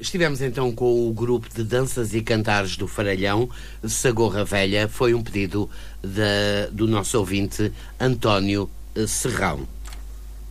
Estivemos então com o grupo de danças e cantares do Faralhão, Sagorra Velha. Foi um pedido do nosso ouvinte António Serrão.